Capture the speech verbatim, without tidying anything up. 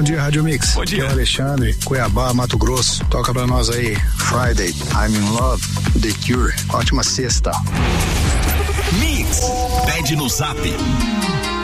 Bom dia, Rádio Mix. Bom dia. Aqui é o Alexandre, Cuiabá, Mato Grosso. Toca pra nós aí, Friday, I'm in Love, The Cure. Ótima sexta. Mix, pede no zap